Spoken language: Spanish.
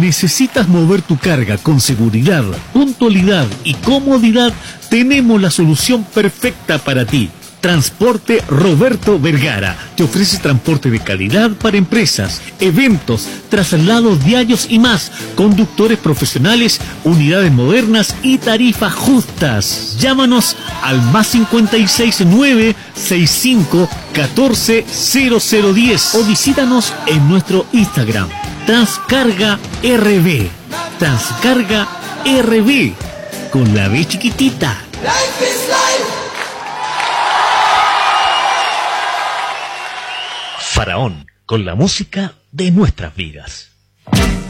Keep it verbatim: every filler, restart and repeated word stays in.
¿Necesitas mover tu carga con seguridad, puntualidad y comodidad? Tenemos la solución perfecta para ti. Transporte Roberto Vergara te ofrece transporte de calidad para empresas, eventos, traslados diarios y más, conductores profesionales, unidades modernas y tarifas justas. Llámanos al más cincuenta y seis nueve sesenta y cinco catorce cero cero diez o visítanos en nuestro Instagram, Transcarga R B. Transcarga R B, con la B chiquitita. Life is life. Faraón, con la música de nuestras vidas.